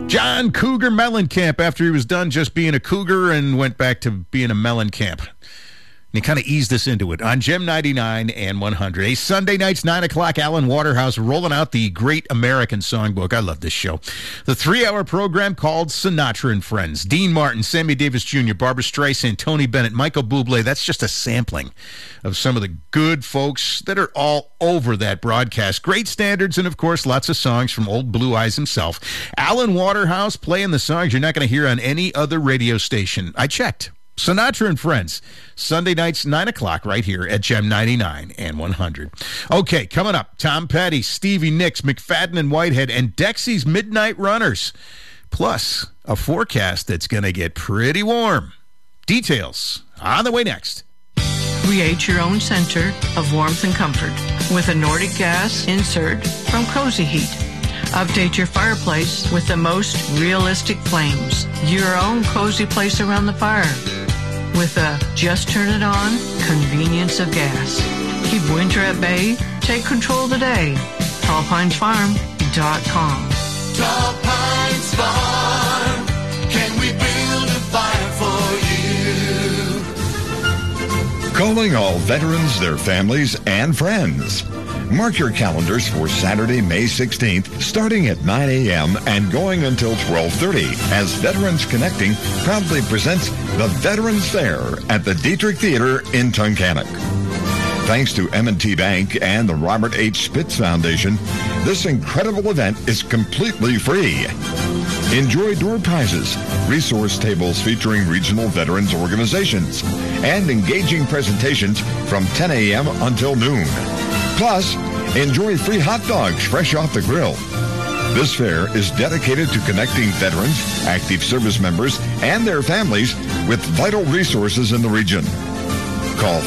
John Cougar Mellencamp after he was done just being a cougar and went back to being a Mellencamp. And he kind of eased us into it on Gem 99 and 100. A Sunday nights, 9 o'clock, Alan Waterhouse rolling out the Great American Songbook. I love this show. The 3-hour program called Sinatra and Friends. Dean Martin, Sammy Davis Jr., Barbra Streisand, Tony Bennett, Michael Bublé. That's just a sampling of some of the good folks that are all over that broadcast. Great standards and, of course, lots of songs from old Blue Eyes himself. Alan Waterhouse playing the songs you're not going to hear on any other radio station. I checked. Sinatra and Friends, Sunday nights, 9 o'clock, right here at Gem 99 and 100. Okay, coming up, Tom Petty, Stevie Nicks, McFadden and Whitehead, and Dexy's Midnight Runners. Plus, a forecast that's going to get pretty warm. Details on the way next. Create your own center of warmth and comfort with a Nordic gas insert from Cozy Heat. Update your fireplace with the most realistic flames. Your own cozy place around the fire. With a just turn it on convenience of gas. Keep winter at bay. Take control of the day. TallPinesFarm.com. Tall Pines Farm. Can we build a fire for you? Calling all veterans, their families, and friends. Mark your calendars for Saturday, May 16th, starting at 9 a.m. and going until 12:30, as Veterans Connecting proudly presents the Veterans Fair at the Dietrich Theater in Tunkhannock. Thanks to M&T Bank and the Robert H. Spitz Foundation, this incredible event is completely free. Enjoy door prizes, resource tables featuring regional veterans organizations, and engaging presentations from 10 a.m. until noon. Plus, enjoy free hot dogs fresh off the grill. This fair is dedicated to connecting veterans, active service members, and their families with vital resources in the region. Call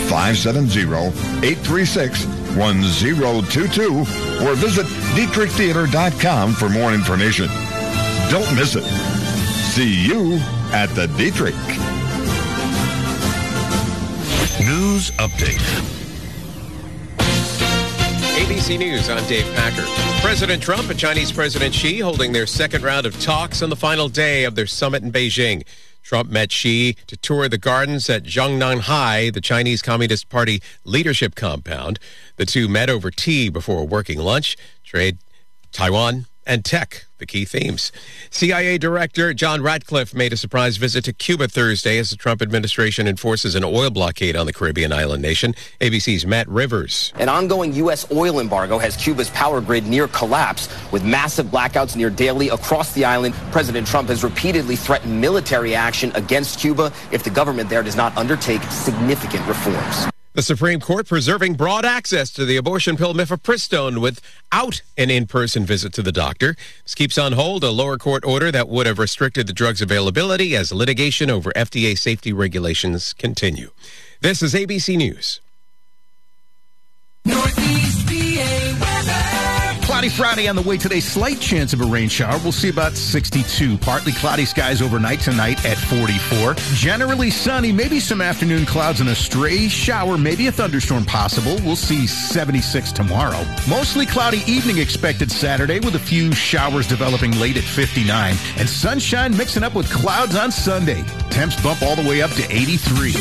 570-836-1022 or visit DietrichTheater.com for more information. Don't miss it. See you at the Dietrich. News Update. ABC News, I'm Dave Packer. President Trump and Chinese President Xi holding their second round of talks on the final day of their summit in Beijing. Trump met Xi to tour the gardens at Zhongnanhai, the Chinese Communist Party leadership compound. The two met over tea before a working lunch. Trade, Taiwan, and tech, the key themes. CIA Director John Ratcliffe made a surprise visit to Cuba Thursday as the Trump administration enforces an oil blockade on the Caribbean island nation. ABC's Matt Rivers. An ongoing U.S. oil embargo has Cuba's power grid near collapse, with massive blackouts near daily across the island. President Trump has repeatedly threatened military action against Cuba if the government there does not undertake significant reforms. The Supreme Court preserving broad access to the abortion pill mifepristone without an in-person visit to the doctor. This keeps on hold a lower court order that would have restricted the drug's availability as litigation over FDA safety regulations continue. This is ABC News. Northeast PA weather. Cloudy Friday on the way today. Slight chance of a rain shower. We'll see about 62. Partly cloudy skies overnight tonight at 44. Generally sunny. Maybe some afternoon clouds and a stray shower. Maybe a thunderstorm possible. We'll see 76 tomorrow. Mostly cloudy evening expected Saturday with a few showers developing late at 59. And sunshine mixing up with clouds on Sunday. Temps bump all the way up to 83.